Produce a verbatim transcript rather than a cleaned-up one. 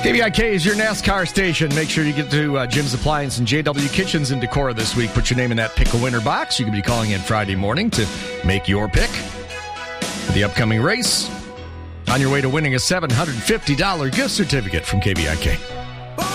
K B I K is your NASCAR station. Make sure you get to uh, Jim's Appliance and J W Kitchens and Decor this week. Put your name in that Pick a Winner box. You can be calling in Friday morning to make your pick for the upcoming race. On your way to winning a seven hundred fifty dollars gift certificate from K B I K.